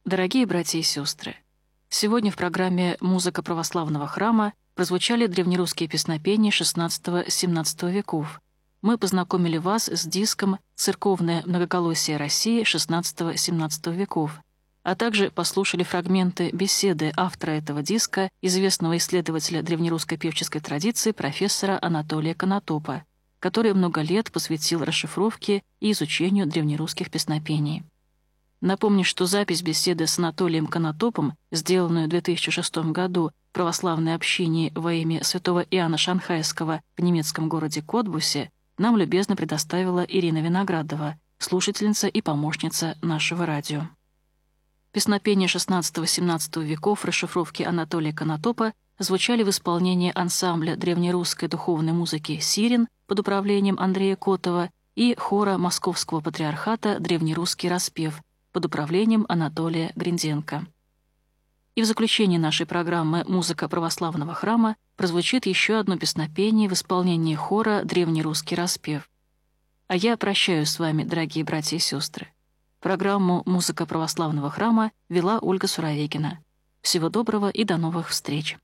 Дорогие братья и сестры, сегодня в программе «Музыка православного храма» прозвучали древнерусские песнопения XVI-XVII веков. Мы познакомили вас с диском «Церковное многоголосие России» XVI-XVII веков, а также послушали фрагменты беседы автора этого диска, известного исследователя древнерусской певческой традиции профессора Анатолия Конотопа, который много лет посвятил расшифровке и изучению древнерусских песнопений. Напомню, что запись беседы с Анатолием Конотопом, сделанную в 2006 году в православной общине во имя святого Иоанна Шанхайского в немецком городе Котбусе, нам любезно предоставила Ирина Виноградова, слушательница и помощница нашего радио. Песнопения XVI-XVII веков расшифровки Анатолия Конотопа звучали в исполнении ансамбля древнерусской духовной музыки «Сирин» под управлением Андрея Котова и хора Московского патриархата «Древнерусский распев» под управлением Анатолия Гринденко. И в заключении нашей программы «Музыка православного храма» прозвучит еще одно песнопение в исполнении хора «Древнерусский распев». А я прощаюсь с вами, дорогие братья и сестры. Программу «Музыка православного храма» вела Ольга Суровегина. Всего доброго и до новых встреч!